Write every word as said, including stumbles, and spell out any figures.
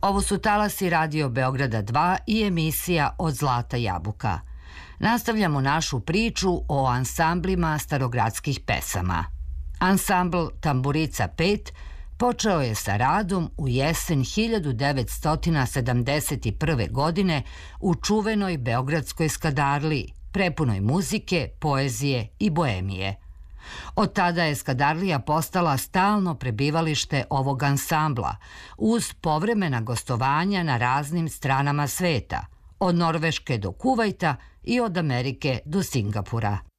Ovo su talasi Radio Beograda dva i emisija Od zlata jabuka. Nastavljamo našu priču o ansamblima starogradskih pesama. Ansambl Tamburica pet počeo je sa radom u jesen hiljadu devetsto sedamdeset prve. godine u čuvenoj Beogradskoj Skadarliji, prepunoj muzike, poezije i boemije. Od tada je Skadarlija postala stalno prebivalište ovog ansambla, uz povremena gostovanja na raznim stranama sveta, od Norveške do Kuvajta i od Amerike do Singapura.